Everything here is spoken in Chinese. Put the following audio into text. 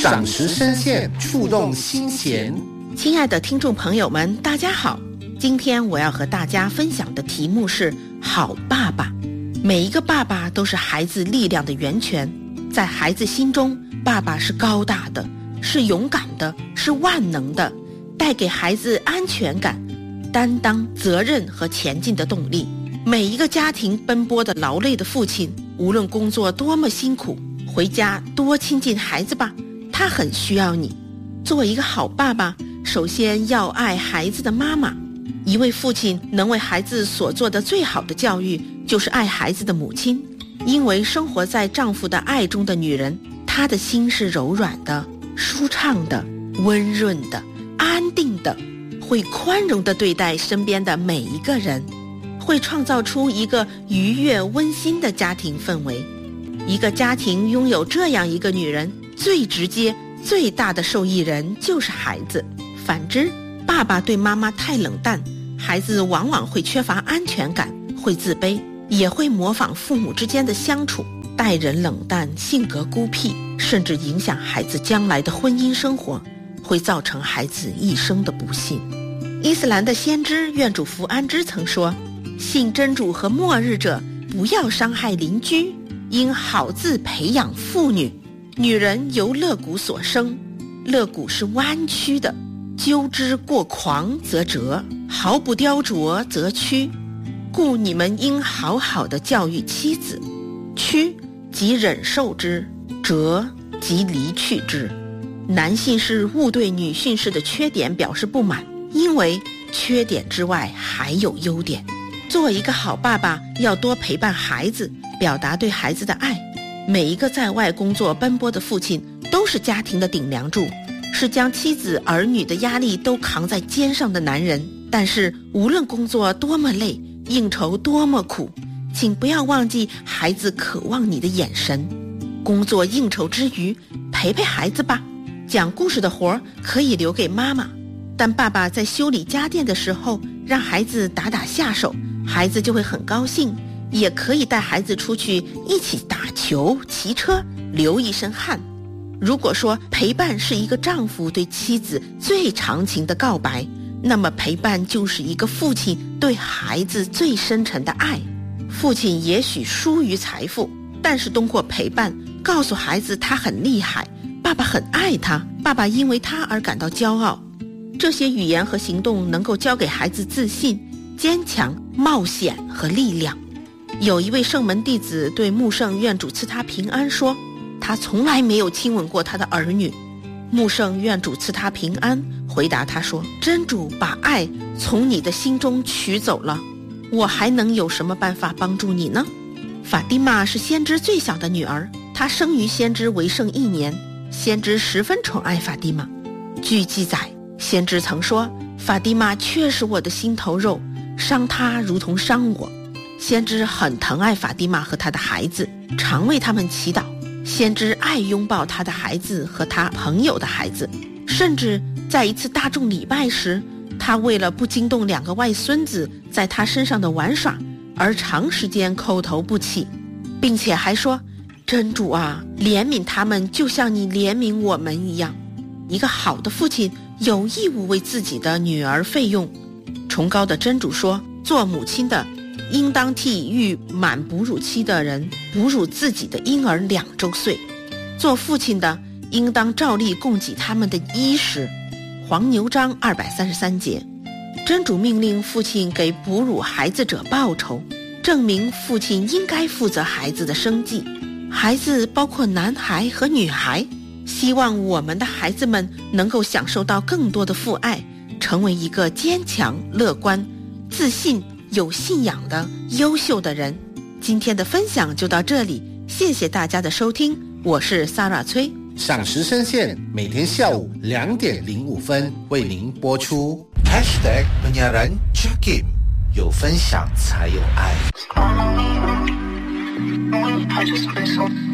赏识深陷，触动心弦。 亲爱的听众朋友们，大家好，今天我要和大家分享的题目是好爸爸。每一个爸爸都是孩子力量的源泉，在孩子心中，爸爸是高大的，是勇敢的，是万能的，带给孩子安全感、担当、责任和前进的动力。每一个家庭奔波的劳累的父亲，无论工作多么辛苦，回家多亲近孩子吧，他很需要你。做一个好爸爸，首先要爱孩子的妈妈。一位父亲能为孩子所做的最好的教育，就是爱孩子的母亲。因为生活在丈夫的爱中的女人，她的心是柔软的、舒畅的、温润的、安定的，会宽容地对待身边的每一个人，会创造出一个愉悦温馨的家庭氛围。一个家庭拥有这样一个女人，最直接最大的受益人就是孩子。反之，爸爸对妈妈太冷淡，孩子往往会缺乏安全感，会自卑，也会模仿父母之间的相处，待人冷淡，性格孤僻，甚至影响孩子将来的婚姻生活，会造成孩子一生的不幸。伊斯兰的先知愿主福安之曾说，信真主和末日者不要伤害邻居，应好自培养妇女。女人由肋骨所生，肋骨是弯曲的，揪之过狂则折，毫不雕琢则曲。故你们应好好的教育妻子，曲即忍受之，折即离去之。男性是勿对女性式的缺点表示不满，因为缺点之外还有优点。做一个好爸爸，要多陪伴孩子，表达对孩子的爱。每一个在外工作奔波的父亲都是家庭的顶梁柱，是将妻子儿女的压力都扛在肩上的男人。但是无论工作多么累，应酬多么苦，请不要忘记孩子渴望你的眼神。工作应酬之余，陪陪孩子吧。讲故事的活可以留给妈妈，但爸爸在修理家电的时候，让孩子打打下手，孩子就会很高兴。也可以带孩子出去一起打球、骑车，流一身汗。如果说陪伴是一个丈夫对妻子最长情的告白，那么陪伴就是一个父亲对孩子最深沉的爱。父亲也许疏于财富，但是通过陪伴告诉孩子他很厉害，爸爸很爱他，爸爸因为他而感到骄傲。这些语言和行动能够教给孩子自信、坚强、冒险和力量。有一位圣门弟子对穆圣愿主赐他平安说，他从来没有亲吻过他的儿女。穆圣愿主赐他平安回答他说，真主把爱从你的心中取走了，我还能有什么办法帮助你呢？法蒂玛是先知最小的女儿，她生于先知为圣1年，先知十分宠爱法蒂玛。据记载，先知曾说，法蒂玛确是我的心头肉，伤她如同伤我。先知很疼爱法蒂玛和他的孩子，常为他们祈祷。先知爱拥抱他的孩子和他朋友的孩子，甚至在一次大众礼拜时，他为了不惊动2个外孙子在他身上的玩耍，而长时间叩头不起，并且还说，真主啊，怜悯他们就像你怜悯我们一样。一个好的父亲有义务为自己的女儿费用。崇高的真主说，做母亲的应当替育满哺乳期的人哺乳自己的婴儿2周岁，做父亲的应当照例供给他们的衣食。黄牛章233节。真主命令父亲给哺乳孩子者报酬，证明父亲应该负责孩子的生计。孩子包括男孩和女孩，希望我们的孩子们能够享受到更多的父爱，成为一个坚强、乐观、自信、有信仰的优秀的人。今天的分享就到这里，谢谢大家的收听，我是 Sarah 崔。 赏识深陷每天下午2点05分为您播出。 #penyiaran Jakim， 有分享才有爱。